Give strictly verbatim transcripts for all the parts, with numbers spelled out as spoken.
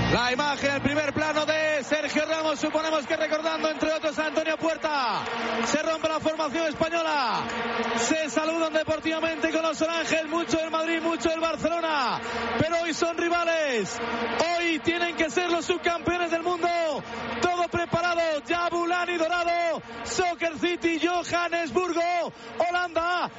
La imagen, el primer plano de Sergio Ramos, suponemos que recordando entre otros a Antonio Puerta. Se rompe la formación española. Se saludan deportivamente con los oranges, mucho del Madrid, mucho del Barcelona. Pero hoy son rivales. Hoy tienen que ser los subcampeones del mundo. Todo preparado, Jabulani dorado, Soccer City, Johannesburgo, Holanda,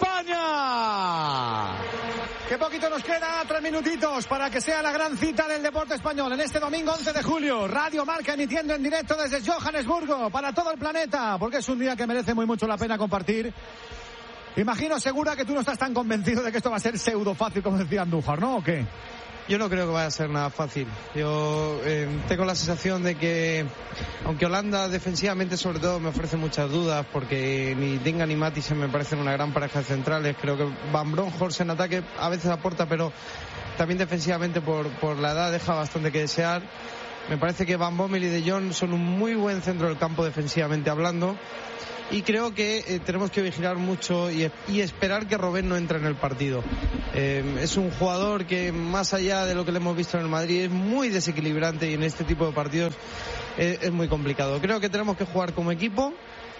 España. Qué poquito nos queda, tres minutitos para que sea la gran cita del deporte español en este domingo once de julio. Radio Marca emitiendo en directo desde Johannesburgo para todo el planeta, porque es un día que merece muy mucho la pena compartir. Imagino, Segura, que tú no estás tan convencido de que esto va a ser pseudo fácil, como decía Andújar, ¿no? ¿O qué? Yo no creo que vaya a ser nada fácil. Yo eh, tengo la sensación de que, aunque Holanda defensivamente sobre todo me ofrece muchas dudas, porque ni Dinga ni Matthijssen me parecen una gran pareja de centrales. Creo que Van Bronckhorst en ataque a veces aporta, pero también defensivamente por, por la edad deja bastante que desear. Me parece que Van Bommel y De Jong son un muy buen centro del campo defensivamente hablando. Y creo que eh, tenemos que vigilar mucho y, y esperar que Robben no entre en el partido. Eh, es un jugador que, más allá de lo que le hemos visto en el Madrid, es muy desequilibrante y en este tipo de partidos eh, es muy complicado. Creo que tenemos que jugar como equipo,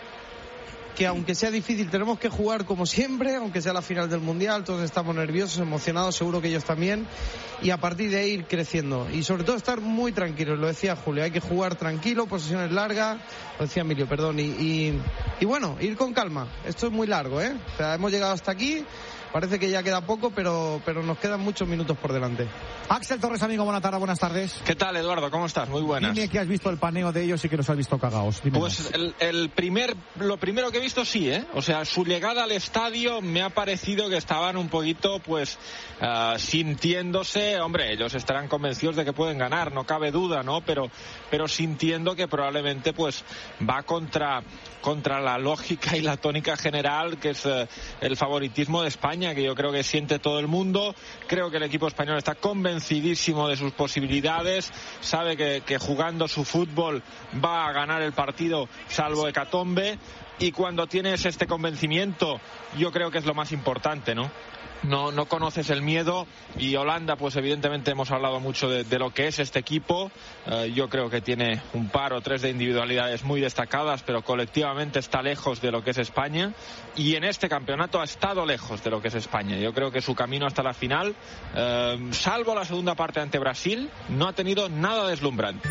que aunque sea difícil tenemos que jugar como siempre, aunque sea la final del Mundial. Todos estamos nerviosos, emocionados, seguro que ellos también, y a partir de ahí ir creciendo y sobre todo estar muy tranquilos. Lo decía Julio, hay que jugar tranquilo, posesiones largas, lo decía Emilio, perdón, y, y, y bueno, ir con calma. Esto es muy largo, ¿eh? O sea, hemos llegado hasta aquí. Parece que ya queda poco, pero, pero nos quedan muchos minutos por delante. Axel Torres, amigo, buena tarde, buenas tardes. ¿Qué tal, Eduardo? ¿Cómo estás? Muy buenas. Dime que has visto el paneo de ellos y que los has visto cagados. Dime pues el, el primer, lo primero que he visto sí, ¿eh? O sea, su llegada al estadio me ha parecido que estaban un poquito, pues, uh, sintiéndose, hombre, ellos estarán convencidos de que pueden ganar, no cabe duda, ¿no? Pero, pero sintiendo que probablemente, pues, va contra, contra la lógica y la tónica general, que es uh, el favoritismo de España, que yo creo que siente todo el mundo. Creo que el equipo español está convencidísimo de sus posibilidades, sabe que, que jugando su fútbol va a ganar el partido salvo hecatombe, y cuando tienes este convencimiento yo creo que es lo más importante, ¿no? No, no conoces el miedo, y Holanda, pues evidentemente hemos hablado mucho de, de lo que es este equipo. Uh, yo creo que tiene un par o tres de individualidades muy destacadas, pero colectivamente está lejos de lo que es España, y en este campeonato ha estado lejos de lo que es España. Yo creo que su camino hasta la final, uh, salvo la segunda parte ante Brasil, no ha tenido nada deslumbrante.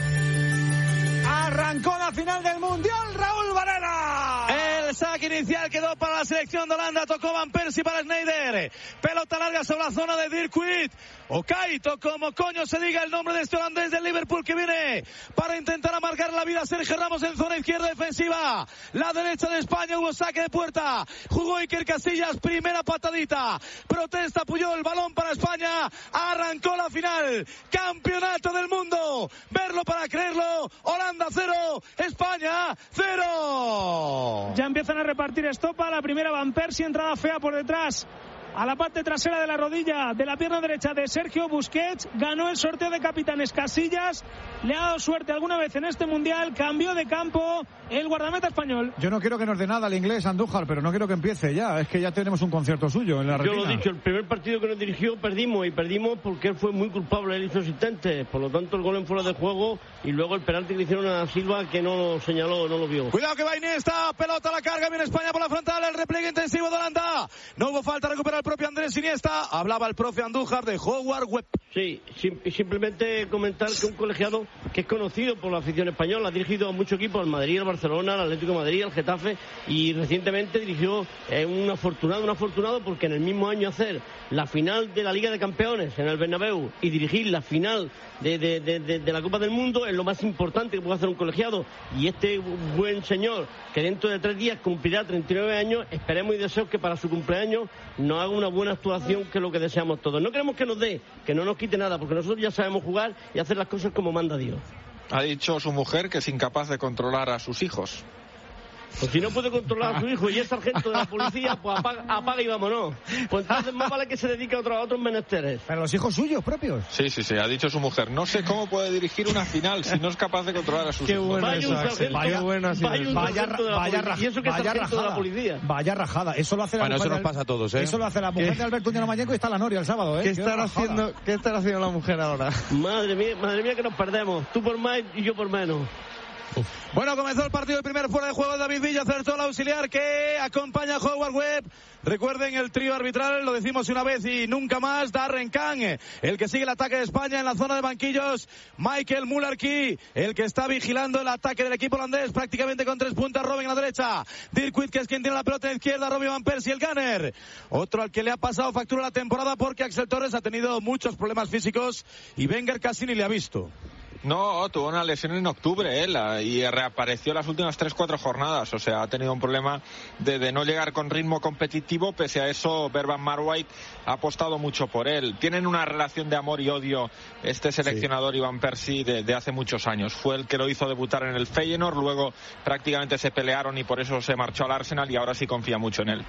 Arrancó la final del Mundial, Raúl Varela. El saque inicial quedó para la selección de Holanda, tocó Van Persie para Sneijder. Pelota larga sobre la zona de Dirk Kuyt. O Kaito, como coño se diga el nombre de este holandés del Liverpool, que viene para intentar amargar la vida a Sergio Ramos en zona izquierda defensiva. La derecha de España, hubo saque de puerta. Jugó Iker Casillas, primera patadita. Protesta Puyol, balón para España. Arrancó la final. Campeonato del mundo. Verlo para creerlo. Holanda cero, España cero. Ya empiezan a repartir estopa. La primera Van Persie, entrada fea por detrás a la parte trasera de la rodilla de la pierna derecha de Sergio Busquets. Ganó el sorteo de capitanes Casillas, le ha dado suerte alguna vez en este mundial. Cambió de campo el guardameta español. Yo no quiero que nos dé nada al inglés, Andújar, pero no quiero que empiece ya. Es que ya tenemos un concierto suyo en la retina. Yo lo he dicho, el primer partido que nos dirigió perdimos, y perdimos porque él fue muy culpable, él y su asistente. Por lo tanto, el gol en fuera de juego, y luego el penalti que le hicieron a Silva, que no lo señaló, no lo vio. Cuidado que va Iniesta, pelota a la carga, viene España por la frontal, el repliegue intensivo de Holanda. No hubo falta, recupera el propio Andrés Iniesta. Hablaba el profe Andújar de Howard Webb. Sí, sim- simplemente comentar que un colegiado que es conocido por la afición española, ha dirigido a muchos equipos, al Madrid, al Barcelona, al Atlético de Madrid, al Getafe, y recientemente dirigió eh, un afortunado, un afortunado porque en el mismo año hacer la final de la Liga de Campeones en el Bernabéu y dirigir la final de, de, de, de, de la Copa del Mundo es lo más importante que puede hacer un colegiado, y este buen señor, que dentro de tres días cumplirá treinta y nueve años, esperemos y deseo que para su cumpleaños nos haga una buena actuación, que es lo que deseamos todos. No queremos que nos dé, que no nos quite nada, porque nosotros ya sabemos jugar y hacer las cosas como manda Dios. Ha dicho su mujer que es incapaz de controlar a sus hijos. Pues si no puede controlar a su hijo y es sargento de la policía, pues apaga, apaga y vámonos. Pues entonces más vale que se dedique a, otro, a otros menesteres. Pero los hijos suyos propios. Sí, sí, sí, ha dicho su mujer. No sé cómo puede dirigir una final si no es capaz de controlar a sus Qué hijos. bueno Vaya eso, un Axel. sargento, Vaya bueno ha sido vaya un eso. Vaya, sargento de la vaya, policía. Y eso que es vaya sargento de la rajada. policía. Vaya rajada. Eso lo hace la Bueno, mujer eso nos del- pasa a todos, ¿eh? Eso lo hace la mujer ¿Qué? de Alberto Núñez Mañeco y está la Noria el sábado, ¿eh? ¿Qué Qué estará rajada. haciendo, qué estará haciendo la mujer ahora? Madre mía, madre mía que nos perdemos. Tú por más y yo por menos. Bueno, comenzó el partido, el primer fuera de juego. David Villa acertó al auxiliar que acompaña a Howard Webb. Recuerden el trío arbitral, lo decimos una vez y nunca más. Darren Kang, el que sigue el ataque de España en la zona de banquillos. Michael Mularkey, el que está vigilando el ataque del equipo holandés, prácticamente con tres puntas. Robben a la derecha, Dirk Kuyt, que es quien tiene la pelota en la izquierda. Robin van Persie, el gunner. Otro al que le ha pasado factura la temporada porque Axel Torres ha tenido muchos problemas físicos y Wenger casi ni le ha visto. No, tuvo una lesión en octubre él y reapareció las últimas tres cuatro jornadas. O sea, ha tenido un problema de, de no llegar con ritmo competitivo. Pese a eso, Verban Marwijk ha apostado mucho por él. Tienen una relación de amor y odio este seleccionador, sí. Van Persie, de, de hace muchos años. Fue el que lo hizo debutar en el Feyenoord, luego prácticamente se pelearon y por eso se marchó al Arsenal y ahora sí confía mucho en él.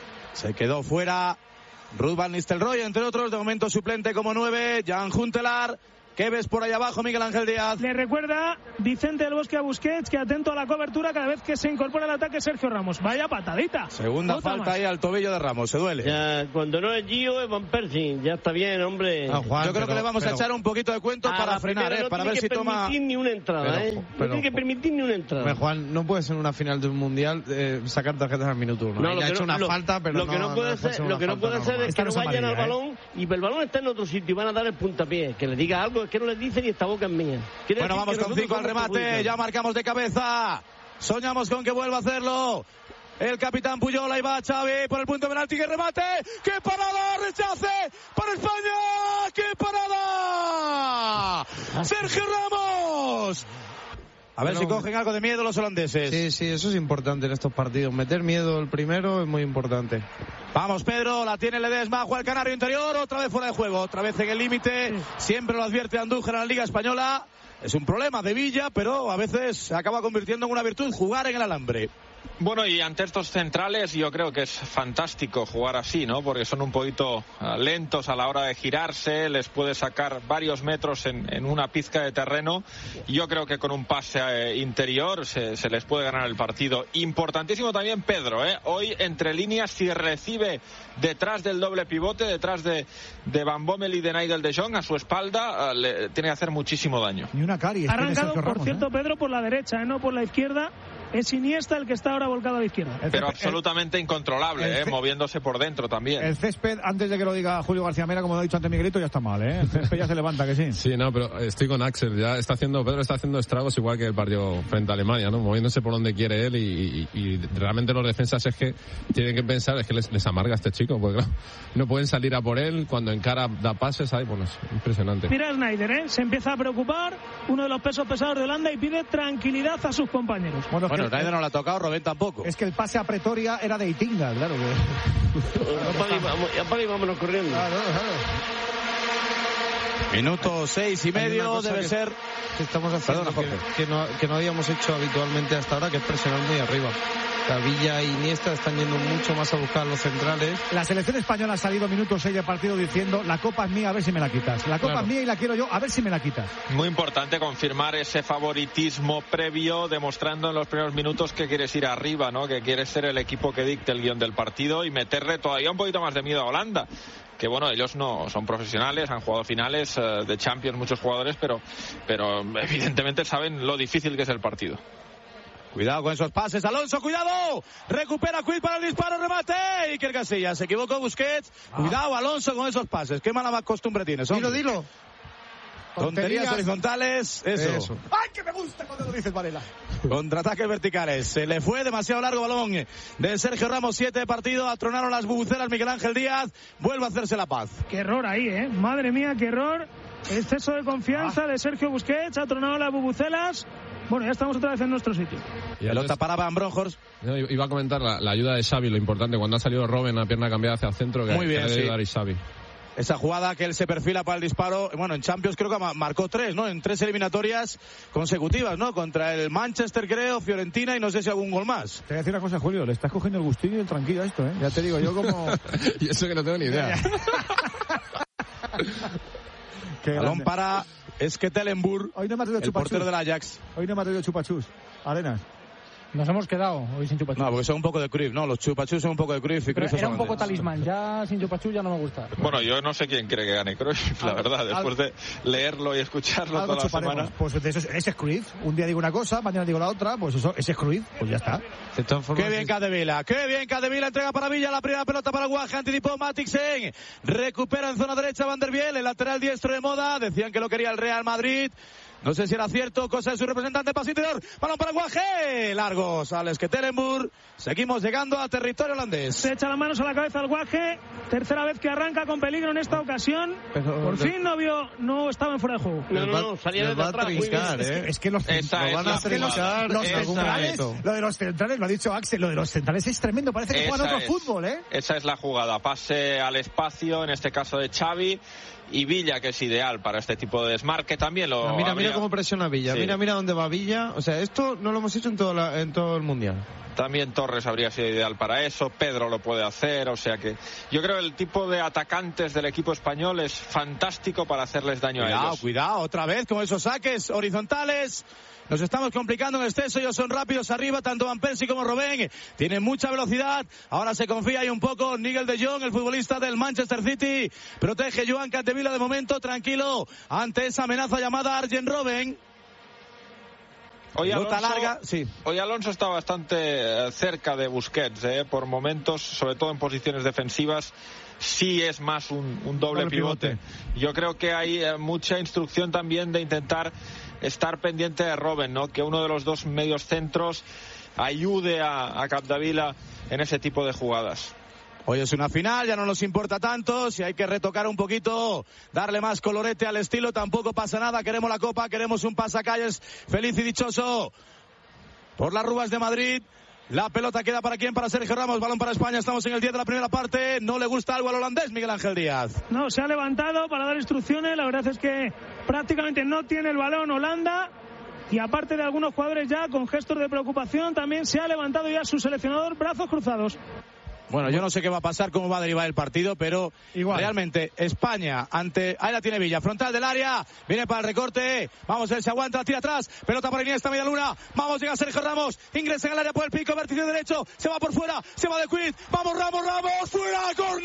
Se quedó fuera Ruud van Nistelrooy, entre otros, de momento suplente como nueve, Jan Huntelaar. ¿Qué ves por ahí abajo, Miguel Ángel Díaz? Le recuerda Vicente del Bosque a Busquets que atento a la cobertura cada vez que se incorpora al ataque Sergio Ramos. Vaya patadita. Segunda Otra falta más. ahí al tobillo de Ramos, se duele. Ya, cuando no es Gio es Van Persie. Ya está bien, hombre. Ah, Juan, Yo creo pero, que le vamos pero, a echar un poquito de cuento A para la frenar, primera eh, no para tiene ver si que toma... permitir ni una entrada, Pero, ¿eh? pero, no tiene que permitir ni una entrada. Hombre, Juan, no puedes en una final de un mundial eh, sacar tarjetas al minuto uno. No, Ahí lo ha que hecho no- una lo- falta, pero lo que no, no puede no ser, ser lo una que no falta puede ser normal. es que Esta no no es vayan al amarilla, ¿eh? balón y el balón está en otro sitio y van a dar el puntapié. Que le diga algo, es que no les dicen y esta boca es mía. Quiere Bueno, decir vamos que con nosotros cinco al somos remate, perjudicados. ya marcamos de cabeza. Soñamos con que vuelva a hacerlo el capitán Puyol. Ahí va Xavi por el punto de penalti, que remate, ¡qué parada! ¡Rechace para España! ¡Qué parada! ¡Sergio Ramos! A ver Pero, si cogen algo de miedo los holandeses. Sí, sí, eso es importante en estos partidos. Meter miedo el primero es muy importante. Vamos, Pedro, la tiene Ledesma, juega el canario interior, otra vez fuera de juego, otra vez en el límite. Siempre lo advierte Andújar en la Liga Española. Es un problema de Villa, pero a veces se acaba convirtiendo en una virtud jugar en el alambre. Bueno, y ante estos centrales yo creo que es fantástico jugar así, ¿no? Porque son un poquito uh, lentos a la hora de girarse, les puede sacar varios metros en, en una pizca de terreno. Y yo creo que con un pase eh, interior se, se les puede ganar el partido. Importantísimo también Pedro, ¿eh? Hoy entre líneas, si recibe detrás del doble pivote, detrás de, de Van Bommel y de Nigel de Jong a su espalda, uh, le tiene que hacer muchísimo daño. Ni una caries. Ha tiene arrancado, Sergio por Ramos, cierto, ¿eh? Pedro, por la derecha, ¿eh? No por la izquierda. Es Iniesta el que está ahora volcado a la izquierda. El Pero césped- absolutamente incontrolable, el ¿eh? ce- Moviéndose por dentro también. El césped, antes de que lo diga Julio García Mera, como lo ha dicho antes Miguelito, ya está mal, ¿eh? El césped ya se levanta, que sí. Sí, no, pero estoy con Axel. Ya está haciendo, Pedro está haciendo estragos igual que el partido frente a Alemania, ¿no? Moviéndose por donde quiere él y, y, y realmente los defensas es que tienen que pensar, es que les, les amarga a este chico, porque claro, no pueden salir a por él, cuando encara da pases, ahí, bueno, es impresionante. Mira a Sneijder, ¿eh? Se empieza a preocupar, uno de los pesos pesados de Holanda, y pide tranquilidad a sus compañeros. Bueno, es Bueno, que, Sneijder no le ha tocado, Robben tampoco. es que el pase a Pretoria era de Itinga, claro. Que... Apaga y vamos- apaga y vámonos corriendo. Claro, claro. Minuto seis y Hay una medio, cosa debe que- ser... que estamos haciendo Perdona, que, Jorge. que no, que no habíamos hecho habitualmente hasta ahora, que es presionar muy arriba. O sea, Villa y Iniesta están yendo mucho más a buscar los centrales. La selección española ha salido minuto seis de partido diciendo: la copa es mía, a ver si me la quitas. La copa Claro. es mía y la quiero yo, a ver si me la quitas. Muy importante confirmar ese favoritismo previo, demostrando en los primeros minutos que quieres ir arriba, ¿no? Que quieres ser el equipo que dicte el guión del partido y meterle todavía un poquito más de miedo a Holanda. Que bueno, ellos no son profesionales, han jugado finales uh, de Champions muchos jugadores, pero, pero evidentemente saben lo difícil que es el partido. Cuidado con esos pases, Alonso, cuidado, recupera Kuyt para el disparo, remate, Iker Casillas, se equivocó Busquets, cuidado Alonso con esos pases, qué mala costumbre tienes, hombre. Dilo, dilo. Tonterías Tonterías. horizontales, eso. Eso. ¡Ay, que me gusta cuando lo dices, Varela! Contraataques verticales, se le fue demasiado largo balón de Sergio Ramos, siete de partido, atronaron las bubuceras Miguel Ángel Díaz, vuelve a hacerse la paz. Qué error ahí, ¿eh? Madre mía, qué error. Exceso de confianza de Sergio Busquets, ha tronado las bubucelas. Bueno, ya estamos otra vez en nuestro sitio. Y Pelota entonces, para Van Bronkhorst. no, iba a comentar la, la ayuda de Xavi, lo importante, cuando ha salido Robben a pierna cambiada hacia el centro, que, Muy bien, que le debe sí. ayudar a Xavi. esa jugada que él se perfila para el disparo. Bueno, en Champions creo que marcó tres, ¿no? En tres eliminatorias consecutivas, ¿no? Contra el Manchester, creo, Fiorentina y no sé si algún gol más. Te voy a decir una cosa, Julio, le estás cogiendo el gustillo y el tranquilo a esto, ¿eh? Ya te digo yo como... Y eso que no tengo ni idea. Balón para Stekelenburg, Hoy no me ha traído el chupachus. portero del Ajax. Hoy no me ha traído chupachus. Arenas. Nos hemos quedado hoy sin chupachus. No, porque son un poco de Cruyff, ¿no? Los chupachus son un poco de Cruyff y Cruyff Era es un poco holandés. talismán, ya sin chupachus ya no me gusta. Bueno, yo no sé quién cree que gane Cruyff, la Algo, verdad, después algo, de leerlo y escucharlo algo toda la chuparemos. semana. Pues de eso, ese es Cruyff. Un día digo una cosa, mañana digo la otra, pues eso, ese es Cruyff, pues ya está. De todas formas, Qué bien Capdevila, qué bien Capdevila, entrega para Villa, la primera pelota para Guaje, anticipó Matixen, recupera en zona derecha Van der Biel, el lateral diestro de moda, decían que lo quería el Real Madrid. No sé si era cierto, cosa de su representante, paso interior, balón para Guaje, largo, sale Stekelenburg, seguimos llegando a territorio holandés. Se echa las manos a la cabeza al Guaje, tercera vez que arranca con peligro en esta ocasión. Pero, Por de... fin no vio, no estaba en fuera de juego. No, no, no, salía desde atrás. Muy bien. Es que, es que los, Esa lo es van la a hacer los, jugada. los Esa centrales, es. lo de los centrales, lo ha dicho Axel, lo de los centrales es tremendo, parece que Esa juegan otro es. fútbol, ¿eh? Esa es la jugada, pase al espacio, en este caso de Xavi, y Villa, que es ideal para este tipo de desmarque, también lo No, mira, habría... mira cómo presiona Villa, Sí. mira, mira dónde va Villa. O sea, esto no lo hemos hecho en todo, la, en todo el Mundial. También Torres habría sido ideal para eso, Pedro lo puede hacer, o sea que yo creo que el tipo de atacantes del equipo español es fantástico para hacerles daño a Cuidado, ellos. cuidado, otra vez con esos saques horizontales. Nos estamos complicando en exceso, ellos son rápidos arriba, tanto Van Persie como Robben, tienen mucha velocidad, ahora se confía ahí un poco Nigel de Jong, el futbolista del Manchester City, protege Joan Capdevila de momento, tranquilo, ante esa amenaza llamada Arjen Robben. Hoy Alonso, larga, sí. hoy Alonso está bastante eh, cerca de Busquets, eh, por momentos, sobre todo en posiciones defensivas, sí es más un, un doble, Doble pivote. pivote. Yo creo que hay eh, mucha instrucción también de intentar estar pendiente de Robben, ¿no? Que uno de los dos medios centros ayude a, a Capdevila en ese tipo de jugadas. Hoy es una final, ya no nos importa tanto, si hay que retocar un poquito, darle más colorete al estilo, tampoco pasa nada, queremos la copa, queremos un pasacalles feliz y dichoso por las Rúas de Madrid. La pelota queda para quién, para Sergio Ramos, balón para España, estamos en el diez de la primera parte, no le gusta algo al holandés, Miguel Ángel Díaz. No, se ha levantado para dar instrucciones, la verdad es que prácticamente no tiene el balón Holanda. Y aparte de algunos jugadores ya con gestos de preocupación, también se ha levantado ya su seleccionador, brazos cruzados. Bueno, yo no sé qué va a pasar, cómo va a derivar el partido, pero Igual. realmente España ante... Ahí la tiene Villa, frontal del área, viene para el recorte, vamos, él se aguanta, tira atrás, pelota para Iniesta, media luna, vamos, llega Sergio Ramos, ingresa en el área por el pico, vértice derecho, se va por fuera, se va de Quid, vamos Ramos, Ramos, fuera,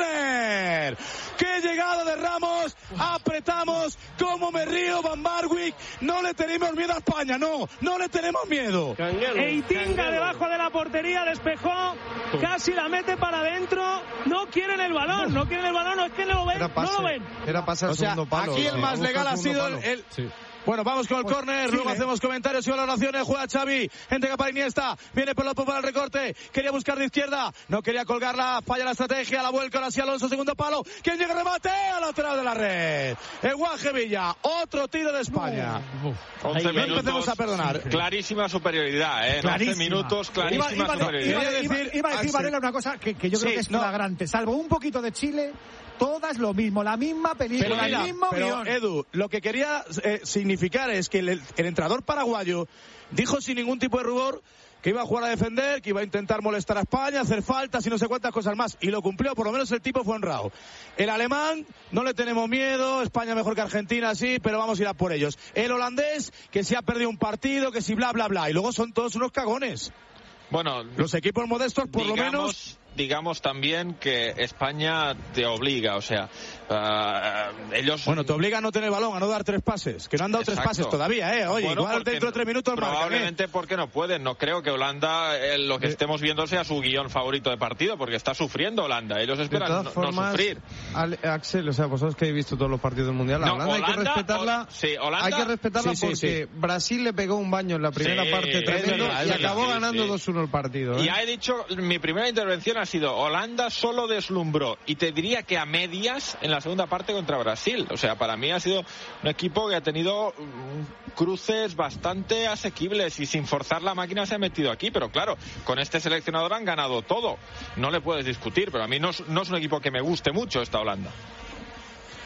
córner. ¡Qué llegada de Ramos! Apretamos, como me río, Van Barwick, no le tenemos miedo a España, no, no le tenemos miedo. Canguelo, Eitinga Canguelo. debajo de la portería, despejó, casi la mete para adentro, no quieren el balón, no quieren el balón, no es que no lo ven, Era pase, no lo ven. era pase al O sea, segundo palo. aquí el sí. más Busca legal ha segundo sido el... palo. el- Sí. Bueno, vamos con el Pues, córner, sí, luego ¿eh? hacemos comentarios y valoraciones, juega Xavi, entrega para Iniesta, viene Pelopo para el recorte, quería buscar de izquierda, no quería colgarla, falla la estrategia, la vuelca, ahora sí Alonso, segundo palo, ¿quién llega remate? Al lateral de la red, el Guaje Villa, otro tiro de España. once No minutos, empecemos a perdonar. Clarísima superioridad, ¿eh? En once minutos, clarísima Iba, iba, superioridad. iba, iba, Quiero iba, decir, iba a decir, Axel- Varela, una cosa que, que yo creo Sí, que es no. flagrante. Salvo un poquito de Chile, todas lo mismo, la misma película, Pero mira, el mismo pero guión. Edu, lo que quería eh, significar es que el, el entrenador paraguayo dijo sin ningún tipo de rubor que iba a jugar a defender, que iba a intentar molestar a España, hacer faltas y no sé cuántas cosas más. Y lo cumplió, por lo menos el tipo fue honrado. El alemán, no le tenemos miedo, España mejor que Argentina, sí, pero vamos a ir a por ellos. El holandés, que si ha perdido un partido, que si bla, bla, bla. Y luego son todos unos cagones. Bueno, Los equipos modestos, por digamos, lo menos... digamos también que España te obliga, o sea, uh, ellos... Bueno, te obliga a no tener balón, a no dar tres pases, que no han dado Exacto. tres pases todavía, ¿eh? Oye, Bueno, igual porque dentro de tres minutos marcan, ¿eh? probablemente porque no pueden. No creo que Holanda, eh, lo que estemos viendo sea su guión favorito de partido, porque está sufriendo Holanda. Ellos De esperan todas no, no formas, sufrir. Ale- Axel, o sea, vosotros que habéis visto todos los partidos del Mundial, a No, Holanda, hay que Holanda, respetarla. o- sí, Holanda- hay que respetarla sí, sí, porque Brasil le pegó un baño en la primera Sí, parte es tremendo verdad, es y verdad, acabó sí, ganando sí. dos uno el partido. ¿eh? Y ya he dicho, mi primera intervención ha sido Holanda solo deslumbró, y te diría que a medias en la segunda parte contra Brasil. O sea, para mí ha sido un equipo que ha tenido mm, cruces bastante asequibles y sin forzar la máquina se ha metido aquí, pero claro, con este seleccionador han ganado todo. No le puedes discutir, pero a mí no es, no es un equipo que me guste mucho esta Holanda.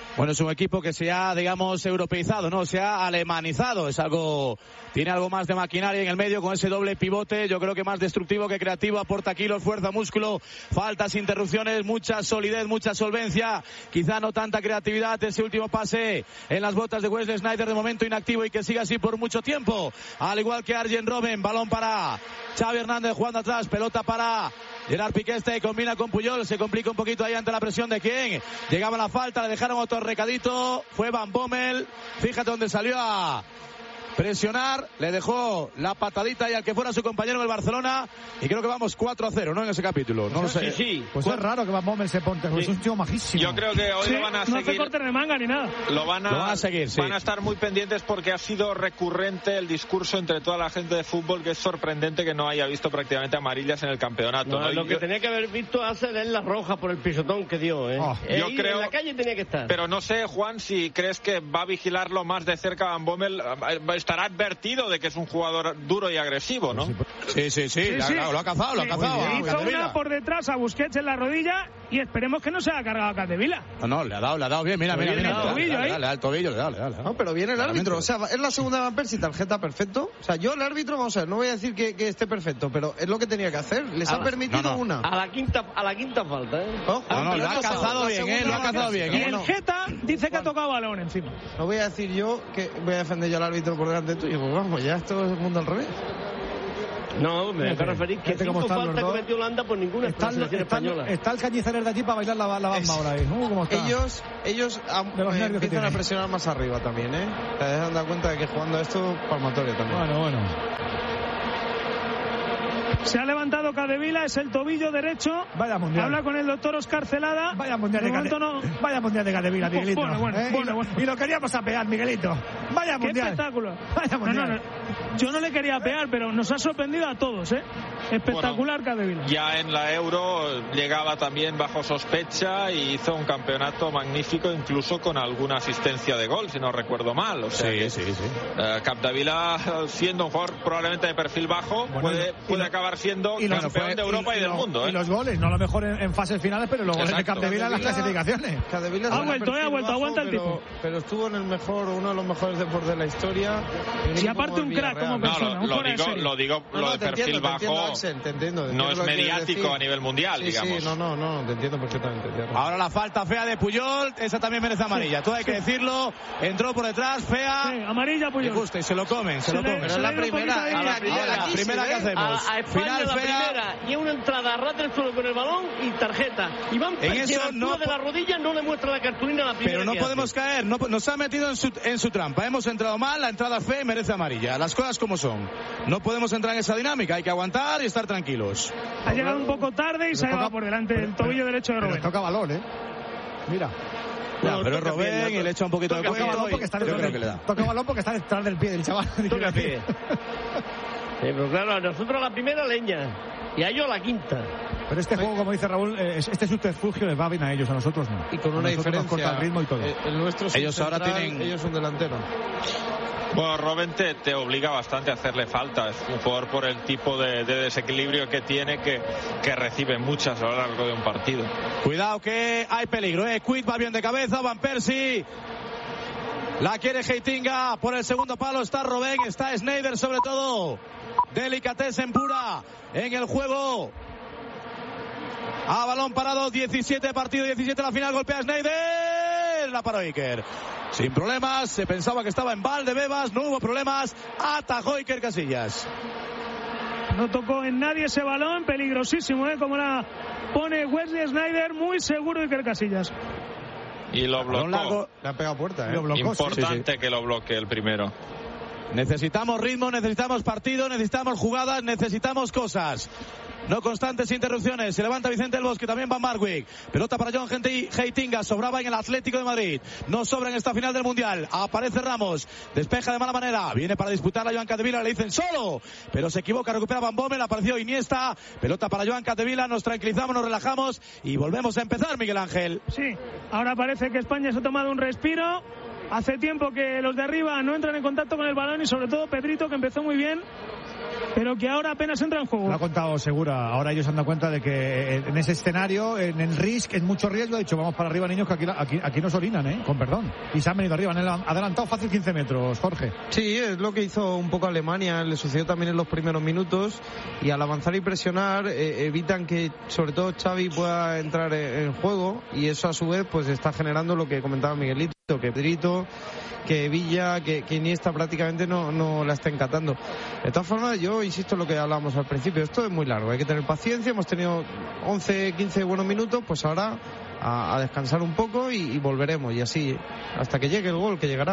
Bueno, es un equipo que se ha, digamos, europeizado, ¿no? Se ha alemanizado. Es algo, tiene algo más de maquinaria en el medio con ese doble pivote. Yo creo que más destructivo que creativo. Aporta kilos, fuerza, músculo, faltas, interrupciones, mucha solidez, mucha solvencia. Quizá no tanta creatividad. Ese último pase en las botas de Wesley Sneijder, de momento inactivo y que siga así por mucho tiempo. Al igual que Arjen Robben. Balón para Xavi Hernández jugando atrás. Pelota para Gerard Piqué, este combina con Puyol, se complica un poquito ahí ante la presión de quién. Llegaba la falta, le dejaron otro recadito, fue Van Bommel, fíjate dónde salió a presionar, le dejó la patadita ahí al que fuera su compañero del Barcelona y creo que vamos cuatro a cero, ¿no? En ese capítulo, no lo sé. Sí, sí. Pues es raro que Van Bommel se ponte, sí. Es un tío majísimo. Yo creo que hoy sí, lo van a no seguir. hace corte de manga ni nada. Lo van a, lo van a seguir, sí. Van a estar muy pendientes porque ha sido recurrente el discurso entre toda la gente de fútbol que es sorprendente que no haya visto prácticamente amarillas en el campeonato. No, ¿no? lo yo, que tenía que haber visto hace es la roja por el pisotón que dio, ¿eh? Oh, eh yo creo, en la calle tenía que estar. Pero no sé, Juan, si crees que va a vigilarlo más de cerca Van Bommel, estará advertido de que es un jugador duro y agresivo, ¿no? Sí, sí, sí, sí, la, sí. la, lo ha cazado, lo ha cazado. Sí, hizo una por detrás a Busquets en la rodilla y esperemos que no se haya cargado a Capdevila. No, no, le ha dado, le ha dado bien, mira, mira, mira. El tobillo, le, ¿eh? le, le da el tobillo, le da, le da, le da. No, pero viene el árbitro, o sea, es la segunda de Van Persie, tarjeta perfecto. O sea, yo el árbitro, vamos a ver, no voy a decir que, que esté perfecto, pero es lo que tenía que hacer. Les A ha la, permitido no, no. una. A la quinta, a la quinta falta, ¿eh? Ojo, No, no, lo ha cazado bien, eh, lo ha cazado bien. Y eh. el Geta dice que ha tocado balón encima. No voy a decir yo que voy a defender yo al árbitro por delante tuyo, pues vamos, ya esto es el mundo al revés. No, me tengo que referir que Fíjate cómo cinco están los faltas dos. cometió Holanda por ninguna Está, el- selección está, española. está el Cañizares de allí para bailar la, la bamba Es- ahora ahí. Uh, ¿cómo está? Ellos, ellos am- De los eh, nervios que empiezan a tienen. presionar más arriba también, ¿eh? Se dejan dar cuenta de que jugando a esto, palmatorio también. Bueno, bueno. Se ha levantado Capdevila, es el tobillo derecho. Vaya mundial. Habla con el doctor Oscar Celada. Vaya mundial de, momento Cade... no... Vaya mundial de Capdevila, Miguelito. Bueno, bueno, ¿eh? bueno, y, lo, bueno. y lo queríamos apear, Miguelito. Vaya ¡Qué mundial. espectáculo! Vaya No, mundial. no, no. Yo no le quería pegar, pero nos ha sorprendido a todos, ¿eh? Espectacular Capdevila. Ya en la Euro llegaba también bajo sospecha y hizo un campeonato magnífico, incluso con alguna asistencia de gol, si no recuerdo mal. O sea Sí, que, sí, sí. eh, Capdevila, siendo un jugador probablemente de perfil bajo, Bueno, puede, y puede lo- acabar siendo y lo- campeón de Europa y, y del lo- mundo. Y ¿eh? los goles, no a lo mejor en, en fases finales, pero los goles de Exacto. Capdevila en las clasificaciones. Capdevila Ha es un vuelto, perfil eh, ha vuelto, bajo, aguanta el pero, tipo. pero estuvo en el mejor, uno de los mejores deportes de la historia. Un Y equipo aparte como el un crack como Villarreal. No, persona, lo, un lo fuera de digo, serie. lo digo, No, lo no, de te perfil entiendo, te entiendo, bajo Axel, te entiendo, te no entiendo es lo que quieres mediático decir. a nivel mundial, Sí, digamos. sí, no, no, no, te entiendo perfectamente. tienes razón. Ahora la falta fea de Puyol, esa también merece amarilla, todo hay que decirlo. Entró por detrás, fea. Sí, amarilla Y Puyol. justo, y se lo comen, se, Se lo le- comen. Pero se es le la ha ido un primera, poquito ahí. a la, Ahora, a la la primera que A, hacemos. a España Final la fea. primera y una entrada rata del suelo con el balón y tarjeta. Y Van En Persie eso a la altura no de po- la rodilla no le muestra la cartulina a la primera. Pero no que podemos hace. caer, no, nos ha metido en su, en su trampa. Hemos entrado mal, la entrada fea y merece amarilla. Las cosas como son. No podemos entrar en esa dinámica, hay que aguantar y estar tranquilos. Ha llegado un poco tarde y se ha toca- llevado por delante pero- el tobillo derecho de Pero Robben. toca balón, ¿eh? Mira. Ya, No, pero es toca Robben pierna, y le echa un poquito de toca Toca cuello balón y porque está yo detrás creo que le del, da. toca balón porque está detrás del pie del chaval. Toca pie. Sí, pero claro, a nosotros a la primera leña y a ellos a la quinta. Pero este juego, como dice Raúl, eh, este subterfugio les va bien a ellos, a nosotros no. Y con A una nosotros nos corta diferencia. el ritmo y todo. eh, El nuestro es un Ellos ahora central, tienen- ellos un delantero. Bueno, Robben te, te obliga bastante a hacerle falta. Es un jugador por el tipo de, de desequilibrio que tiene que, que recibe muchas a lo largo de un partido. Cuidado que hay peligro, eh. Quid va bien de cabeza, Van Persie. La quiere Heitinga, por el segundo palo está Robben, está Sneijder sobre todo. Delicatessen pura en el juego. A balón parado, diecisiete partido, diecisiete la final, golpea Sneijder. La paró Iker. Sin problemas, se pensaba que estaba en Valdebebas, no hubo problemas, atajó Iker Casillas. No tocó en nadie ese balón, peligrosísimo, ¿eh? Como la pone Wesley Sneijder, muy seguro Iker Casillas. Y lo Balón largo. blocó. Le ha pegado puerta, ¿eh? Lo blocó, sí, Importante que lo bloquee el primero. Necesitamos ritmo, necesitamos partido, necesitamos jugadas, necesitamos cosas. No constantes interrupciones. Se levanta Vicente del Bosque, también Van Marwijk. Pelota para John Heitinga. Sobraba en el Atlético de Madrid. No sobra en esta final del Mundial. Aparece Ramos. Despeja de mala manera. Viene para disputarla Joan Capdevila. Le dicen solo. Pero se equivoca. Recupera Van Bommel. Apareció Iniesta. Pelota para Joan Capdevila. Nos tranquilizamos, nos relajamos y volvemos a empezar, Miguel Ángel. Sí, ahora parece que España se ha tomado un respiro. Hace tiempo que los de arriba no entran en contacto con el balón y sobre todo Pedrito, que empezó muy bien. pero que ahora apenas entra en juego. Lo ha contado Segura. Ahora ellos se han dado cuenta de que en ese escenario, en el risk, en mucho riesgo, ha dicho, vamos para arriba, niños, que aquí, aquí, aquí nos orinan, ¿eh? Con perdón. Y se han venido arriba, han adelantado fácil quince metros, Jorge. Sí, es lo que hizo un poco Alemania, le sucedió también en los primeros minutos, y al avanzar y presionar eh, evitan que sobre todo Xavi pueda entrar en, en juego, y eso a su vez pues está generando lo que comentaba Miguelito, que Pedrito, que Villa, que, que Iniesta prácticamente no, no la está encatando. De todas formas, yo insisto en lo que hablábamos al principio, esto es muy largo, hay que tener paciencia, hemos tenido once, quince buenos minutos, pues ahora a, a descansar un poco y, y volveremos, y así hasta que llegue el gol, que llegará.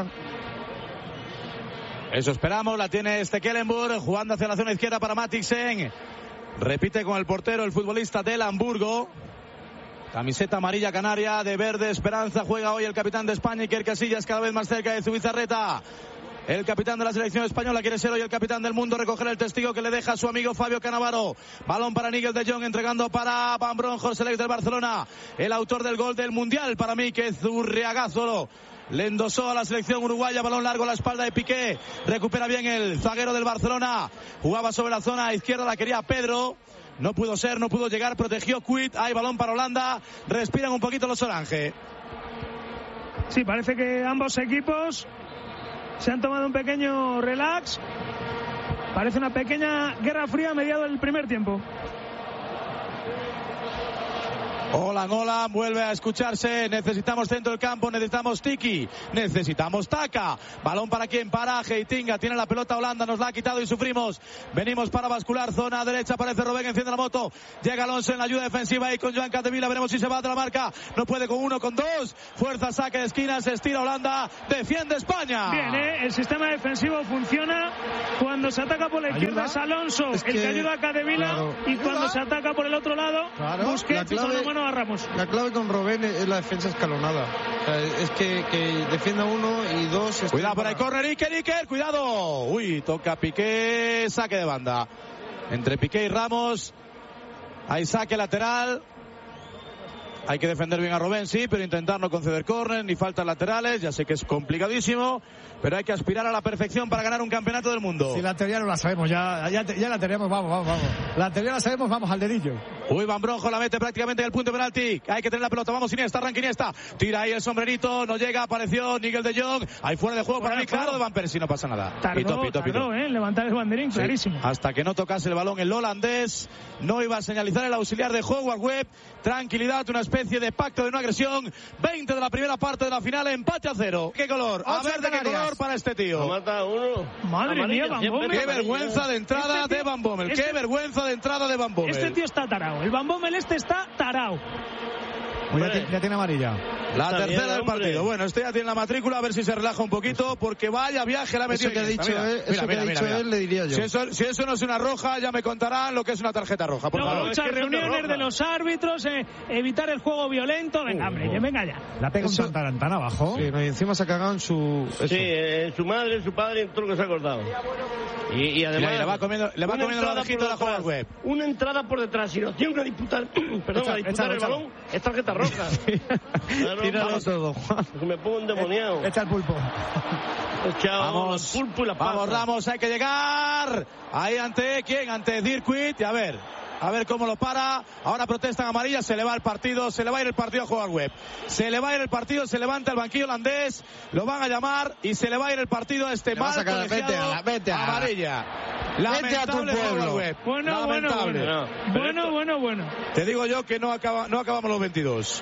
Eso esperamos, la tiene Stekelenburg, jugando hacia la zona izquierda para Mathisen. Repite con el portero, el futbolista del Hamburgo. Camiseta amarilla canaria, de verde esperanza, juega hoy el capitán de España, Iker Casillas, cada vez más cerca de Zubizarreta. El capitán de la selección española quiere ser hoy el capitán del mundo, recoger el testigo que le deja a su amigo Fabio Cannavaro. Balón para Nigel de Jong, entregando para Van Bronckhorst, el ex del Barcelona, el autor del gol del Mundial para mí, que es Zurriagazo. Le endosó a la selección uruguaya, balón largo a la espalda de Piqué, recupera bien el zaguero del Barcelona, jugaba sobre la zona izquierda, la quería Pedro, no pudo ser, no pudo llegar, protegió Kuit, hay balón para Holanda, respiran un poquito los Orange. Sí, parece que ambos equipos se han tomado un pequeño relax, parece una pequeña guerra fría a mediados del primer tiempo. Hola, hola, vuelve a escucharse. Necesitamos centro del campo, necesitamos Tiki, necesitamos Taka. Balón para quién, para Heitinga. Tiene la pelota Holanda, nos la ha quitado y sufrimos. Venimos para bascular, zona derecha, aparece Robben, enciende la moto. Llega Alonso en la ayuda defensiva y con Joan Capdevila. Veremos si se va de la marca. No puede con uno, con dos. Fuerza, saque de esquina, se estira Holanda. Defiende España. Bien, ¿eh? El sistema defensivo funciona. Cuando se ataca por la izquierda es Alonso, es que, el que ayuda a Capdevila. Claro. Y cuando se ataca por el otro lado, claro, Busquets y con a Ramos. La clave con Robben es la defensa escalonada. O sea, es que, que defienda uno y dos. Cuidado por ahí, córner, Iker, Iker, cuidado. Uy, toca Piqué, saque de banda. Entre Piqué y Ramos, hay saque lateral. Hay que defender bien a Robben, sí, pero intentar no conceder córner ni faltas laterales. Ya sé que es complicadísimo, pero hay que aspirar a la perfección para ganar un campeonato del mundo. Si la teoría no la sabemos, ya, ya, ya la teníamos, vamos, vamos, vamos. La teoría la sabemos, vamos al dedillo. Uy, Van Bronckhorst la mete prácticamente en el punto de penalti. Hay que tener la pelota, vamos Iniesta, arranca Iniesta. Tira ahí el sombrerito, no llega, apareció Nigel de Jong. Ahí fuera de juego para mí, claro, de Van Persie, no pasa nada. Tardó, pito, pito, pito. tardó, ¿eh? Levantar el banderín, sí, clarísimo. Hasta que no tocase el balón el holandés, no iba a señalizar el auxiliar de Howard Webb. Tranquilidad, una especie de pacto de no agresión. veinte de la primera parte de la final, empate a cero. ¿Qué color? A ver de qué color para este tío. Mata uno. Madre mía, Van Bommel. Qué vergüenza de entrada este tío, de Van Bommel. Este, Qué vergüenza de entrada de Van Bommel. Este tío está tarao. El Van Bommel este está tarao. Ya, ya tiene amarilla. La Está tercera bien, del hombre. partido. Bueno, este ya tiene la matrícula, a ver si se relaja un poquito, porque vaya viaje la ha metido. Eso que ha dicho mira, él, mira, eso mira, que ha mira, dicho mira. él, le diría yo. Si eso, si eso no es una roja, ya me contarán lo que es una tarjeta roja. Por Luego favor. muchas es que reuniones roja. de los árbitros, eh, evitar el juego violento. Venga, Uh, hombre, uh. que venga ya. La pega un Eso- tan, tan abajo. Sí, no, y encima se ha cagado en su... Eso. Sí, eh, su madre, su padre, en todo lo que se ha acordado. Y, y además... Mira, le va comiendo, le va una comiendo la entrada orejita por de la detrás, Howard Webb. Una entrada por detrás. Si no tiene una disputar, perdón, Echa- a disputar échalo, el échalo. balón, es tarjeta roja. Claro, Tíralo vamos, todo, Juan. que me pongo endemoniado. Echa el pulpo. Chao, Vamos, el pulpo y la vamos pata. Ramos, hay que llegar. Ahí ante quién, ante Dirkwiet. Y a ver, a ver cómo lo para. Ahora protestan amarillas, se le va el partido, se le va a ir el partido a Howard Webb. Se le va a ir el partido, se levanta el banquillo holandés, lo van a llamar y se le va a ir el partido a este Le va a mal sacar, colegiado. vete a la- vete a la- amarilla. Vete a tu Lamentable pueblo. Howard Webb. Bueno, bueno, Lamentable. bueno. Pero Bueno, esto- bueno, bueno. Te digo yo que no, acaba, no acabamos los veintidós.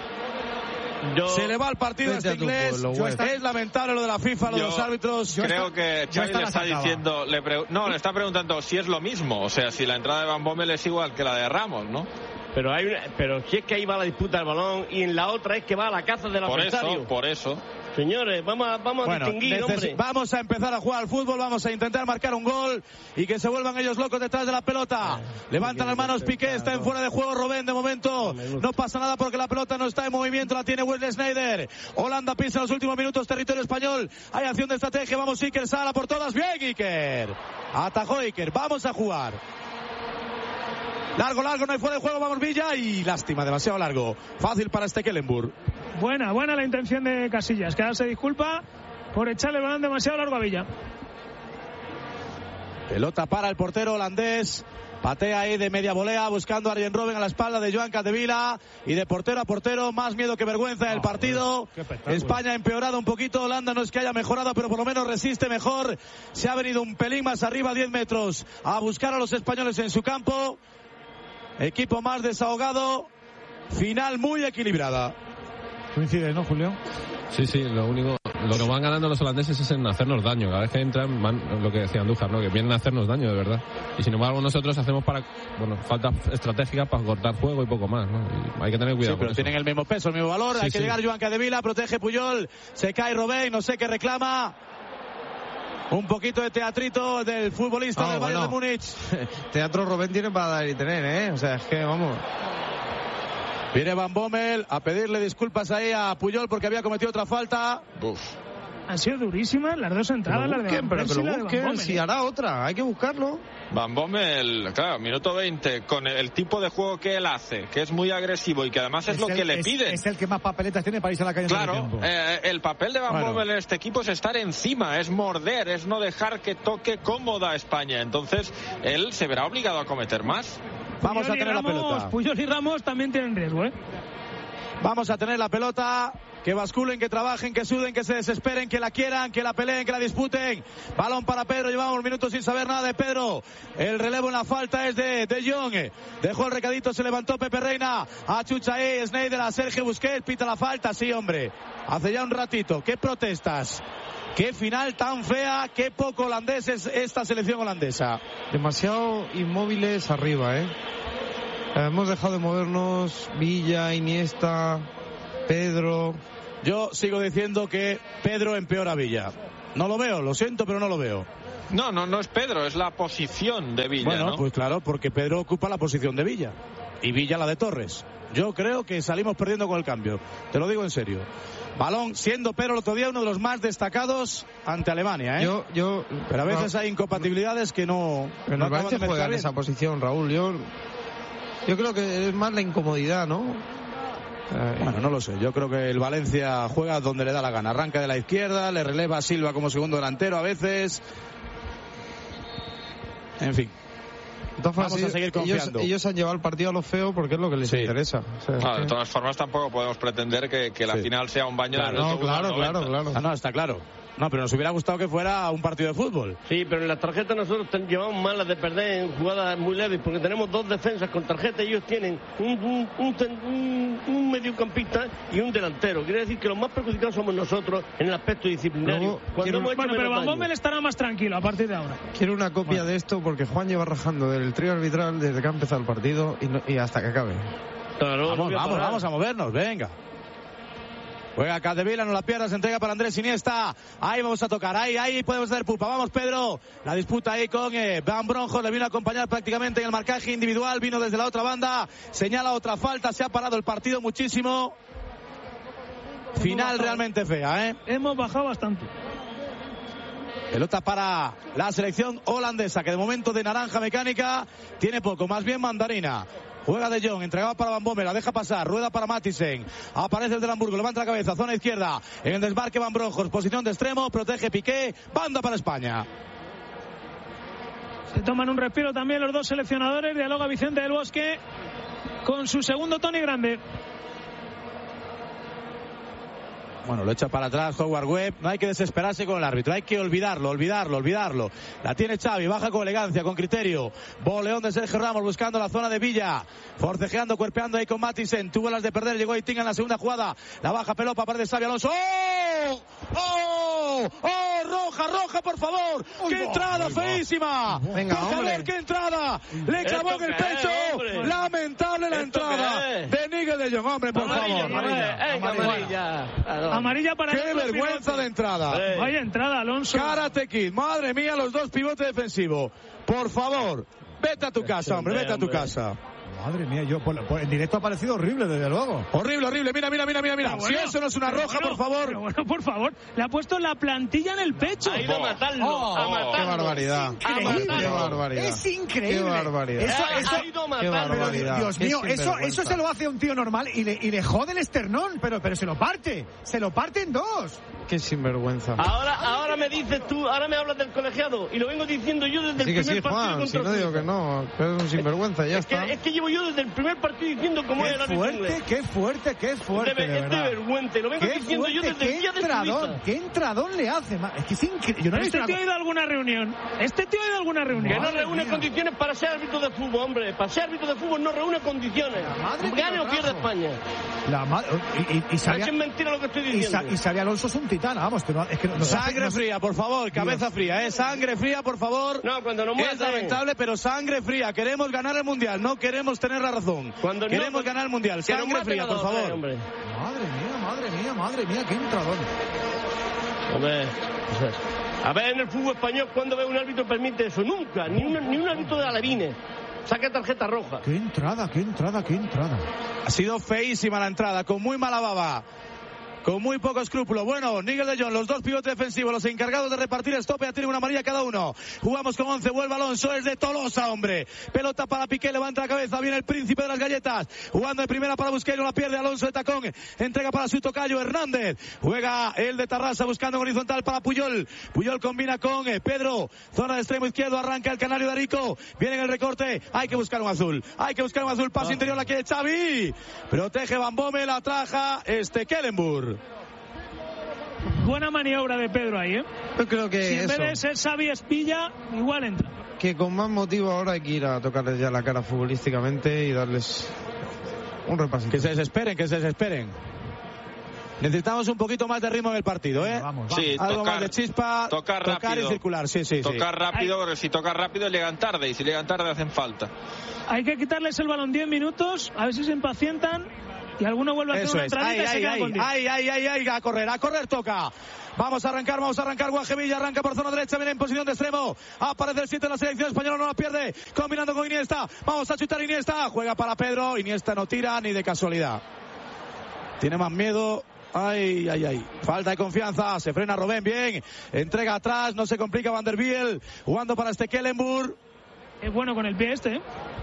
Yo- Se le va el partido a Vete este a tu inglés. pueblo, Webb. Es lamentable lo de la FIFA, lo de Yo- los árbitros. Creo que yo Xavi esta le la está sacaba. diciendo, le pre- no, le está preguntando si es lo mismo, o sea, si la entrada de Van Bommel es igual que la de Ramos, ¿no? Pero hay una, pero si es que ahí va la disputa del balón y en la otra es que va a la caza del Por adversario. eso, por eso. Señores, vamos a, vamos a Bueno, distinguir, neces- hombre. vamos a empezar a jugar al fútbol, vamos a intentar marcar un gol y que se vuelvan ellos locos detrás de la pelota. Levantan las manos Piqué, está en fuera de juego Robben de momento. No pasa nada porque la pelota no está en movimiento, la tiene Wesley Sneijder. Holanda pisa en los últimos minutos territorio español. Hay acción de estrategia, vamos Iker, sala por todas. Bien Iker. Atajó Iker, vamos a jugar. Largo, largo, no hay fuera de juego, vamos Villa y lástima, demasiado largo. Fácil para Stekelenburg. Buena, buena la intención de Casillas, que ahora se disculpa por echarle el balón demasiado largo a Villa. Pelota para el portero holandés. Patea ahí de media volea buscando a Arjen Robben a la espalda de Joan Capdevila. Y de portero a portero, más miedo que vergüenza en el partido. España ha empeorado un poquito. Holanda no es que haya mejorado, pero por lo menos resiste mejor. Se ha venido un pelín más arriba, diez metros, a buscar a los españoles en su campo. Equipo más desahogado. Final muy equilibrada. Coincide, ¿no, Julio? Sí, sí, lo único, lo que van ganando los holandeses es en hacernos daño. Cada vez que entran, van, lo que decía Andújar, ¿no? Que vienen a hacernos daño, de verdad. Y sin embargo nosotros hacemos para, bueno, falta estratégica para cortar juego y poco más, ¿no? Y hay que tener cuidado. Sí, pero tienen el mismo peso, el mismo valor. Sí, hay que sí. llegar Joan Capdevila, protege Puyol, se cae Robben, no sé qué reclama. Un poquito de teatrito del futbolista No, del Bayern bueno. de Múnich. Teatro Robben tiene para dar y tener, ¿eh? O sea, es que vamos. Viene Van Bommel a pedirle disculpas ahí a Puyol porque había cometido otra falta. Uf. Han sido durísimas las dos entradas, las de Van Pero que Persie y lo la de Van busquen, Bommel, si ¿eh? hará otra, hay que buscarlo. Van Bommel, claro, minuto veinte, con el, el tipo de juego que él hace, que es muy agresivo y que además es, lo el, que le es, piden. Es el que más papeletas tiene para irse a la calle. Claro, en el tiempo. eh, el papel de Van Bueno. Bommel en este equipo es estar encima, es morder, es no dejar que toque cómoda a España. Entonces, él se verá obligado a cometer más. Vamos a Puyol y tener la Ramos, pelota. Puyol y Ramos también tienen riesgo, ¿eh? Vamos a tener la pelota. Que basculen, que trabajen, que suden, que se desesperen, que la quieran, que la peleen, que la disputen. Balón para Pedro, llevamos minutos sin saber nada de Pedro. El relevo en la falta es de De Jong. Dejó el recadito, se levantó Pepe Reina. Achucha ahí, Sneijder a Sergio Busquets, pita la falta, sí, hombre. Hace ya un ratito. ¿Qué protestas? Qué final tan fea, qué poco holandés es esta selección holandesa. Demasiado inmóviles arriba, ¿eh? Hemos dejado de movernos. Villa, Iniesta, Pedro. Yo sigo diciendo que Pedro empeora a Villa. No lo veo, lo siento, pero no lo veo. No, no, no es Pedro, es la posición de Villa, Bueno, ¿no? pues claro, porque Pedro ocupa la posición de Villa y Villa la de Torres. Yo creo que salimos perdiendo con el cambio, te lo digo en serio. Balón siendo Pedro el otro día uno de los más destacados ante Alemania, ¿eh? Yo, yo, pero a veces hay incompatibilidades que no, que no me acaban parece de que juega mezclar en bien. esa posición, Raúl. Yo, yo creo que es más la incomodidad, ¿no? Bueno, no lo sé. Yo creo que el Valencia juega donde le da la gana. Arranca de la izquierda, le releva a Silva como segundo delantero a veces. En fin. Entonces, Vamos a seguir confiando. Ellos, ellos han llevado el partido a lo feo porque es lo que les Sí. interesa. O sea, Ah, es de que- todas formas, tampoco podemos pretender que, que la Sí. final sea un baño Claro, de No, los claro, noventa. claro, claro. Ah, no, está claro. No, pero nos hubiera gustado que fuera un partido de fútbol. Sí, pero en las tarjetas nosotros ten- llevamos malas de perder en jugadas muy leves porque tenemos dos defensas con tarjeta y ellos tienen un, un, un, ten- un- un mediocampista y un delantero. Quiere decir que los más perjudicados somos nosotros en el aspecto disciplinario. Luego, Cuando quiero- hemos hecho Bueno, pero menos Van daño. Bommel estará más tranquilo a partir de ahora. Quiero una copia de esto porque Juan lleva rajando del trío arbitral desde que ha empezado el partido y, no- y hasta que acabe. Claro, no Vamos, voy a vamos, parar. vamos a movernos, venga. Juega Capdevila, no la pierdas, entrega para Andrés Iniesta. Ahí vamos a tocar, ahí, ahí podemos hacer pupa. Vamos, Pedro. La disputa ahí con eh, Van Bronjos, le vino a acompañar prácticamente en el marcaje individual, vino desde la otra banda, señala otra falta, se ha parado el partido muchísimo. Final realmente fea, ¿eh? Hemos bajado bastante. Pelota para la selección holandesa, que de momento de naranja mecánica tiene poco, más bien mandarina. Juega De Jong, entregaba para Van Bommel, la deja pasar, rueda para Matisen. Aparece el del Hamburgo, levanta la cabeza, zona izquierda. En el desmarque Van Bronjos, posición de extremo, protege Piqué, banda para España. Se toman un respiro también los dos seleccionadores. Dialoga Vicente del Bosque con su segundo Tony Grande. Bueno, lo echa para atrás Howard Webb. No hay que desesperarse con el árbitro, hay que olvidarlo, olvidarlo, olvidarlo. La tiene Xavi, baja con elegancia, con criterio. Boleón de Sergio Ramos buscando la zona de Villa. Forcejeando, cuerpeando ahí con Matisen. Tuvo las de perder, llegó Itinga en la segunda jugada. La baja pelota, aparece Xavi Alonso. ¡Oh! ¡Oh! ¡Oh! ¡Roja, roja, por favor! ¡Qué entrada feísima! Venga, por favor, hombre. qué entrada. Le clavó en el ¿Esto qué pecho. es, hombre? Lamentable la ¿Esto entrada qué es? de Nigel de Jong. Hombre, por Amarilla, favor. amarilla, venga, amarilla. Claro. Amarilla para ¡Qué el otro vergüenza pivote. de entrada! Sí. Vaya entrada, Alonso. Karate Kid, madre mía, los dos pivotes defensivos. Por favor, vete a tu casa, hombre, vete a tu casa. Madre mía, yo por, por, en directo ha parecido horrible, desde luego. Horrible, horrible. Mira, mira, mira, mira, mira. Bueno, si eso no es una roja, bueno, por favor. Pero bueno, por favor. Le ha puesto la plantilla en el pecho. Ha ido a matarlo. Oh, a matarlo. ¡Qué barbaridad! Increíble. ¡Qué barbaridad! Es increíble. ¡Qué barbaridad! Eso, Ha- eso, ha ido a ¡Qué matarlo. barbaridad! Dios Qué mío, eso, sinvergüenza. eso se lo hace a un tío normal y le, y le jode el esternón, pero, pero se lo parte. Se lo parte en dos. ¡Qué sinvergüenza! Ahora, ahora me dices tú, ahora me hablas del colegiado y lo vengo diciendo yo desde el Sí que primer sí, partido Juan, si contra no digo Suiza. que no, que es un sinvergüenza, ya Es que, está. es que llevo yo desde el primer partido diciendo cómo es el Qué árbitro fuerte, inglés. qué fuerte, qué fuerte, Es de, de es de verdad. vergüenza, y lo vengo Qué diciendo yo fuerte, desde el qué día de entradón, Suiza. qué entradón le hace. ma- Es que es increíble. Yo no he visto Este tío una ha ido a alguna reunión. Este tío ha ido a alguna Que reunión. no Madre reúne mía. condiciones para ser árbitro de fútbol, hombre. Para ser árbitro de fútbol no reúne condiciones. madre que Gane lo o pierda trajo. España. La ma- y, y, y Es sabía, que es mentira lo que estoy y, diciendo. sa- y sabía Alonso es un titán, vamos, que no, es que no, no- Sangre no- fría, por favor. Cabeza fría, ¿eh? Sangre fría, por favor. No, cuando nos Es maten. lamentable, pero sangre fría. Queremos ganar el Mundial, no queremos tener la razón. Cuando no- Queremos ganar el Mundial. Que nos Sangre maten fría, a por los favor. tres, hombre. Madre mía, madre mía, madre mía, qué entradón. Hombre, a ver, en el fútbol español, ¿cuándo ve un árbitro permite eso? Nunca, ni un, ni un árbitro de alevines. Saca tarjeta roja. Qué entrada, qué entrada, qué entrada. Ha sido feísima la entrada, con muy mala baba. Con muy poco escrúpulo. Bueno, Nigel de Jong, los dos pivotes defensivos, los encargados de repartir estope, ya tienen una amarilla cada uno. Jugamos con once, vuelve Alonso, es de Tolosa, hombre. Pelota para Piqué, levanta la cabeza, viene el príncipe de las galletas. Jugando de primera para Busquets, no la pierde Alonso de tacón. Entrega para su tocayo Hernández. Juega el de Tarrasa buscando en horizontal para Puyol. Puyol combina con eh, Pedro. Zona de extremo izquierdo, arranca el canario de Arico. Viene en el recorte, hay que buscar un azul. Hay que buscar un azul, paso interior, la quiere Xavi. Protege Van Bommel, la traja este Kellenburg. Buena maniobra de Pedro ahí, ¿eh? Yo creo que Si en eso, vez de ser Xavi Espilla, igual entra. que con más motivo ahora hay que ir a tocarles ya la cara futbolísticamente y darles un repasito. Que se desesperen, que se desesperen. Necesitamos un poquito más de ritmo en el partido, ¿eh? Vamos, vamos. Sí, Algo tocar, más de chispa, tocar tocar rápido. y circular, sí, sí, sí. Tocar rápido, porque si tocar rápido llegan tarde, y si llegan tarde hacen falta. Hay que quitarles el balón diez minutos, a ver si se impacientan y alguno vuelve a hacer Eso una es, entradita ay, y se ay, queda ay, con diez. ay, ay, ay, ay, a correr, a correr toca. Vamos a arrancar, vamos a arrancar. Guajevilla arranca por zona derecha, viene en posición de extremo. Aparece el siete en la selección española, no la pierde. Combinando con Iniesta. Vamos a chutar Iniesta. Juega para Pedro. Iniesta no tira ni de casualidad. Tiene más miedo. Ay, ay, ay. Falta de confianza. Se frena Robben bien. Entrega atrás. No se complica Van der Biel. Jugando para este Kellenburg. Es bueno con el pie este, ¿eh?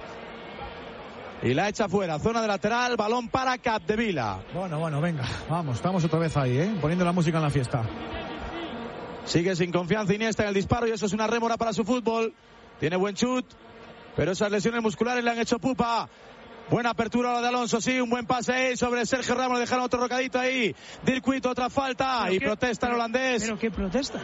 Y la echa fuera. Zona de lateral. Balón para Capdevila. Bueno, bueno, venga, vamos, estamos otra vez ahí, ¿eh? Poniendo la música en la fiesta. Sigue sin confianza Iniesta en el disparo y eso es una rémora para su fútbol. Tiene buen chut, pero esas lesiones musculares le han hecho pupa. Buena apertura la de Alonso, sí, un buen pase ahí sobre Sergio Ramos, le dejaron otro rocadito ahí. Dirk otra falta ¿Pero y qué? protesta el Pero- holandés. Pero qué protesta.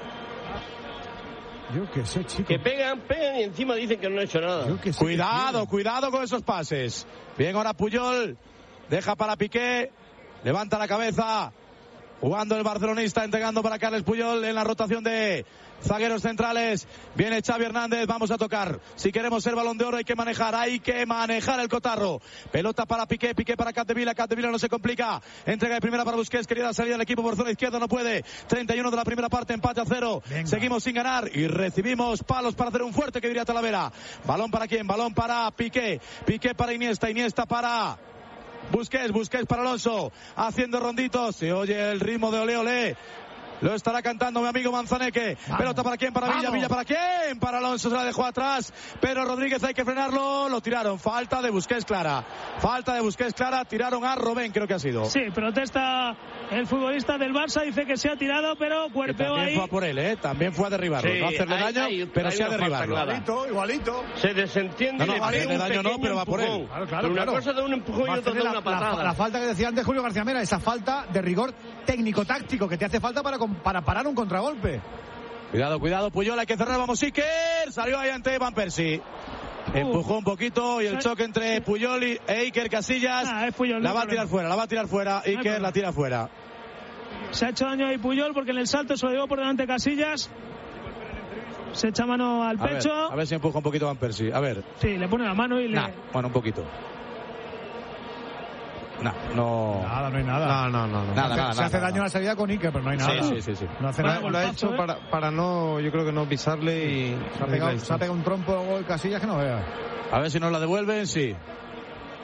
Yo qué sé, chico. Que pegan, pegan y encima dicen que no han hecho nada. Yo qué sé. Cuidado, cuidado con esos pases. Bien ahora Puyol, deja para Piqué, levanta la cabeza. Jugando el barcelonista, entregando para Carles Puyol en la rotación de zagueros centrales. Viene Xavi Hernández, vamos a tocar. Si queremos ser Balón de Oro hay que manejar, hay que manejar el cotarro. Pelota para Piqué, Piqué para Capdevila, Capdevila no se complica. Entrega de primera para Busquets, querida salida del equipo por zona izquierda, no puede. treinta y uno de la primera parte, empate a cero. Venga. Seguimos sin ganar y recibimos palos para hacer un fuerte, que diría Talavera. Balón para quién, balón para Piqué, Piqué para Iniesta, Iniesta para Busquets, Busquets para Alonso, haciendo ronditos, se oye el ritmo de ole ole. Lo estará cantando mi amigo Manzaneque. Vamos. Pelota para quién, para Villa, Vamos. Villa para quién, para Alonso, se la dejó atrás. Pero Rodríguez hay que frenarlo, lo tiraron. Falta de Busquets clara. Falta de Busquets clara, tiraron a Robben, creo que ha sido. Sí, protesta el futbolista del Barça, dice que se ha tirado, pero Que cuerpeó también ahí. fue a por él, ¿eh? También fue a derribarlo. Sí, no hacerle hay- daño, hay- pero hay sí a una falta derribarlo. clara. Igualito, igualito. Se desentiende No, no, y le hacerle pega un daño no, pequeño pero va por él. empujón. Claro, claro, Pero una claro. cosa de un empujón y Va a otra de hacerle una la, la- patada. la falta que decía antes Julio García Mera, esa falta de rigor técnico-táctico que te hace falta para, para parar un contragolpe. Cuidado, cuidado, Puyol, hay que cerrar, vamos, Iker. Salió ahí ante Van Persie. Empujó un poquito y el choque entre Puyol y e Iker Casillas. Ah, es Puyol, no la hay va a problema. tirar fuera, la va a tirar fuera. hay Iker problema. la tira fuera. Se ha hecho daño ahí Puyol porque en el salto se lo llevó por delante Casillas. Se echa mano al A ver, pecho. a ver si empuja un poquito Van Persie. A ver. Sí, le pone la mano y le... Nah, bueno, un poquito. No, no. Nada, no hay nada. No, no, no. no. Nada, se nada, se hace nada, daño nada. a la salida con Iker, pero no hay nada. Sí, sí, sí, sí. No hace Lo, nada. ha- lo ha golpazo, hecho ¿eh? para, para no, yo creo que no pisarle y... Se ha pegado, se ha pegado un trompo el Casillas que no vea. A ver si nos la devuelven, sí.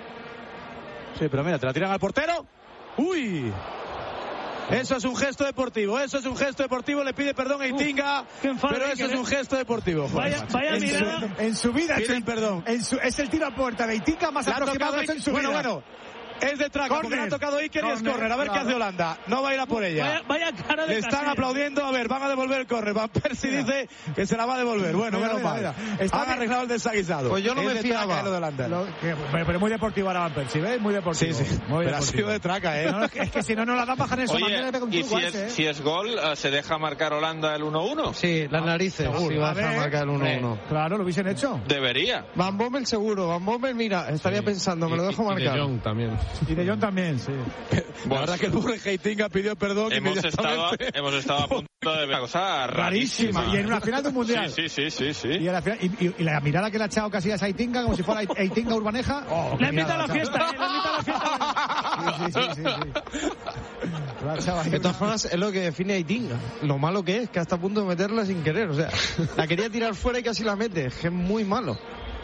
Sí, pero mira, te la tiran al portero. ¡Uy! Eso es un gesto deportivo, eso es un gesto deportivo, le pide perdón a Eitinga, pero eso es un gesto deportivo. Vaya, vaya en, mirada. su, en su vida Piden perdón. En su, es el tiro a puerta de Eitinga más aproximado en su bueno, vida. Bueno, es de traca, porque le ha tocado Iker y es córner. A ver qué hace Holanda. No va a ir a por ella. Vaya, vaya cara de Le están Casillas. aplaudiendo. A ver, van a devolver el córner. Van Persie dice que se la va a devolver. Bueno, Mira, menos mira, mal. mira. Está Han bien. arreglado el desaguisado. Pues yo no Es me de fiaba. traca, eh, lo de Holanda. Lo que- pero, pero muy deportivo ahora Van Persie, ¿ves? Muy deportivo. Sí, sí. Muy Pero ha deportivo. sido de traca, ¿eh? No, no, es, que, es que si no, no la da bajar en su Oye, manera le pega un y truco si a es, ese, ¿eh? si es gol, eh, ¿se deja marcar Holanda el uno uno? Sí, las narices. Seguro. Si va a A ver, dejar marcar el uno uno. Claro, lo hubiesen hecho. Debería. Van Bommel seguro. Van Bommel, mira, estaría pensando, me lo dejo Y- y marcar. De Jong también. Y de Jong también, sí. La verdad que el pobre Heitinga pidió perdón Hemos estado, inmediatamente. hemos estado a punto de ver una cosa rarísima. Rarísima. Y en una final de un mundial. Sí, sí, sí, sí, Y, sí. a la final- y- y- y la mirada que le ha echado Casillas a Eitinga como si fuera Eitinga Urbaneja. Oh, Le qué invita a mirada la le ha echado. fiesta, eh, le invita a la fiesta. Sí, sí, sí, sí, sí. Lo ha echado ahí De todas una- formas, es lo que define a Eitinga. Lo malo que es, que hasta a punto de meterla sin querer. O sea, la quería tirar fuera y casi la mete. Es que es muy malo.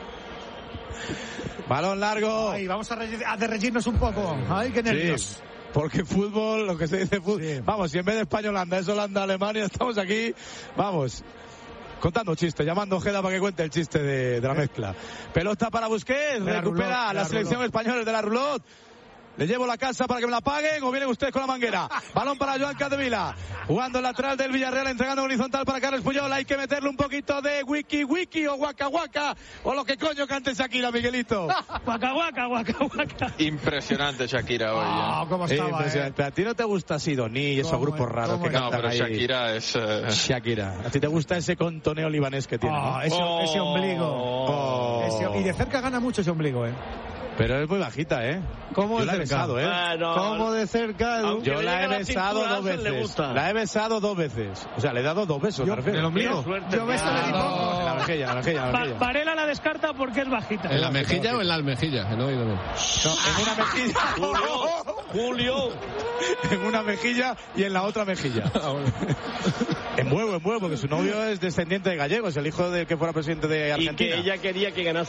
Balón largo. Ay, vamos a, re- a derretirnos un poco. Ay, qué nervios. Sí, porque fútbol, lo que se dice fútbol. Sí. Vamos, si en vez de España-Holanda es Holanda-Alemania, estamos aquí, vamos, contando chistes, llamando a Ojeda para que cuente el chiste de, de la mezcla. Pelota para Busquets, De la recupera Rulot, de la la selección Rulot. española de la Rulot. Le llevo la casa para que me la paguen o vienen ustedes con la manguera. Balón para Joan Capdevila. Jugando el lateral del Villarreal, entregando horizontal para Carles Puyol. Hay que meterle un poquito de wiki wiki o guaca guaca o lo que coño cante Shakira, Miguelito. Guaca, guaca, guaca, guaca. Impresionante Shakira hoy. ¿eh? Ah, cómo Eh, estaba, eh. impresionante. ¿A ti no te gusta Sidoní y esos ¿Cómo grupos es? raros ¿Cómo que es? No, cantan pero ahí? Shakira es... eh, Shakira. ¿A ti te gusta ese contoneo libanés que tiene? Ah, ¿no? ese, Oh. ese ombligo. Oh. Ese- y de cerca gana mucho ese ombligo, ¿eh? Pero es muy bajita, ¿eh? ¿Cómo Yo de la he cerca? besado, ¿eh? Ah, no. ¿Cómo de cerca, Edu? Aunque Yo le la llegue he la besado cintura, dos se le veces. gusta. La he besado dos veces. O sea, le he dado dos besos, Yo- me refiero. ¿El ombligo? Qué suerte. Yo beso le di No. poco. En la mejilla, en la mejilla, en la Va- mejilla. Varela la descarta porque es bajita. ¿En la mejilla o en la almejilla? Que no he oído bien. No, en una mejilla. Julio, Julio. En una mejilla y en la otra mejilla. En huevo, en huevo, porque su novio es descendiente de gallegos, el hijo del que fuera presidente de Y Argentina. que ella quería que ganase